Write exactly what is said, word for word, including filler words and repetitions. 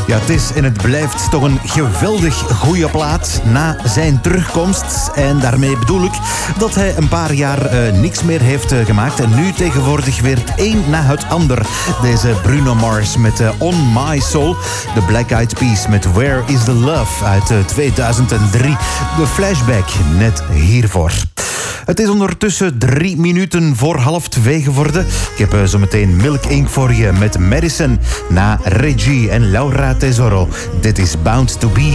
Ja, het is en het blijft toch een geweldig goede plaat na zijn terugkomst. En daarmee bedoel ik dat hij een paar jaar uh, niks meer heeft uh, gemaakt. En nu tegenwoordig weer het een na het ander. Deze Bruno Mars met uh, On My Soul. De Black Eyed Peas met Where Is The Love uit uh, tweeduizend drie. De flashback net hiervoor. Het is ondertussen drie minuten voor half twee geworden. Ik heb uh, zometeen Milk Incorporated voor je met Madison na Reggie en Laura Tesoro. Dit is Bound To Be.